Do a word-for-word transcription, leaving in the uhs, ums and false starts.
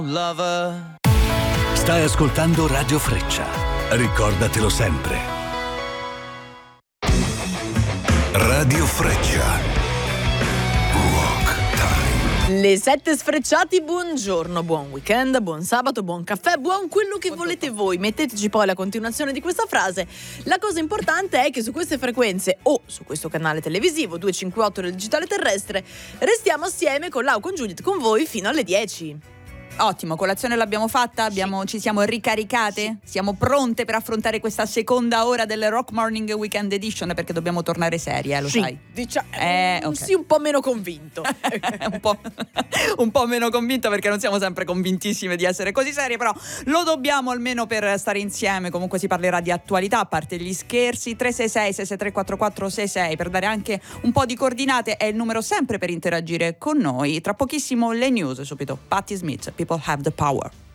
Lover. Stai ascoltando Radio Freccia. Ricordatelo sempre. Radio Freccia. Le sette sfrecciati, buongiorno, buon weekend, buon sabato, buon caffè, buon quello che volete voi. Metteteci poi la continuazione di questa frase. La cosa importante è che su queste frequenze o su questo canale televisivo duecentocinquantotto del digitale terrestre restiamo assieme con Lau, con Giuliet, con voi fino alle dieci. Ottimo, colazione l'abbiamo fatta, abbiamo, ci siamo ricaricate, sì. Siamo pronte per affrontare questa seconda ora del Rock Morning Weekend Edition, perché dobbiamo tornare serie, eh, lo sì, sai. Diciamo, eh, okay. Sì, un po' meno convinto. un, po', un po' meno convinto, perché non siamo sempre convintissime di essere così serie, però lo dobbiamo almeno per stare insieme. Comunque si parlerà di attualità, a parte gli scherzi. Tre sei sei sei sei tre quattro quattro sei sei per dare anche un po' di coordinate, è il numero sempre per interagire con noi. Tra pochissimo le news, subito Patti Smith, People Have the Power.